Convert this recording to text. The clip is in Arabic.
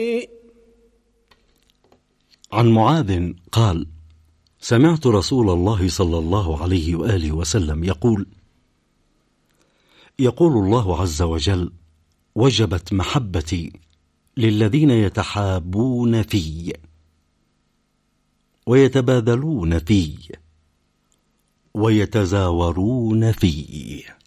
عن معاذ قال: سمعت رسول الله صلى الله عليه وآله وسلم يقول الله عز وجل: وجبت محبتي للذين يتحابون في ويتباذلون في ويتزاورون في.